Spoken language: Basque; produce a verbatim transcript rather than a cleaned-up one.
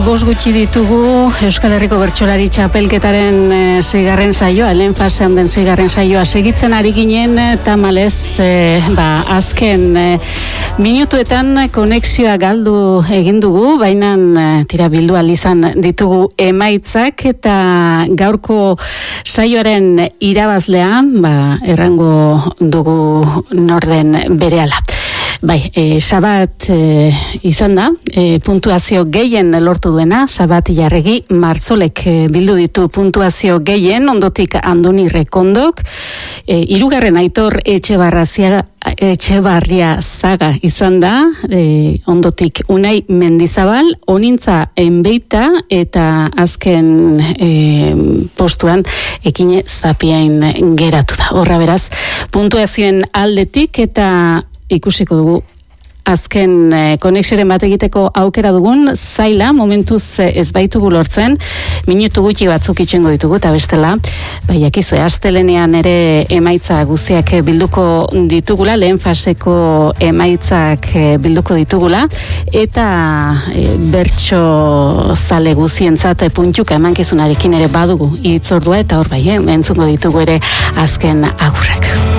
bost gutxi ditugu Euskal Herriko Bertsolari Txapelketaren e, seigarren saioa, lehen fasean den seigarren saioa segitzen ari ginen, tamalez e, ba, azken e, minutuetan konexioa galdu egin dugu, baina e, tira bildu izan ditugu emaitzak eta gaurko saioaren irabazlea, ba, errango dugu norden berehala. Bai, e, Sabat e, izan da, e, puntuazio gehien lortu duena, Sabat Jarregi Martzolek e, bildu ditu puntuazio gehien, ondotik Andoni Rekondok, e, hirugarren Aitor Etxebarria, Etxebarria Zaga izan da, e, ondotik Unai Mendizabal, Onintza Enbeita eta azken e, postuan Ekine Zapiain geratu da. Horra beraz, puntuazioen aldetik eta ikusiko dugu azken e, konexioren bat egiteko aukera dugun, zaila, momentuz ez baitugu lortzen, minutu gutxi batzuk itxengo ditugu, eta bestela, bai, jakizue, astelenean ere emaitza guziak bilduko ditugula, lehen faseko emaitzak bilduko ditugula, eta e, bertso zale guzientzat puntuka emankizunarekin ere badugu hitzordua, eta hor bai, eh, entzungo ditugu ere azken agurrak.